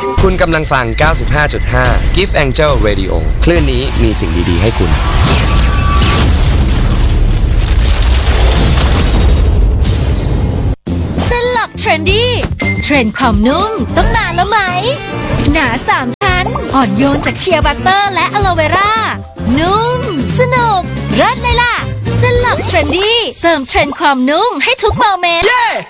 คุณกำลังฟัง 95.5 Gift Angel Radio คลื่นนี้มีสิ่งดีๆให้คุณเส้นหลักเทรนดี้เทรนด์ความนุ่มต้องนานแล้วไหมหนา3ชั้นอ่อนโยนจากเชียร์บัตเตอร์และอะโลเวรานุ่มสนุกเลิศเลยล่ะเส้นหลักเทรนดี้เติมเทรนด์ความนุ่มให้ทุกโมเมนต์